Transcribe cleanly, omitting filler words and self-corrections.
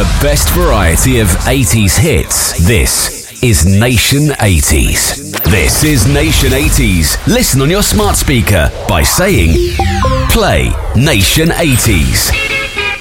The best variety of 80s hits. This is Nation 80s. This is Nation 80s. Listen on your smart speaker by saying, play Nation 80s.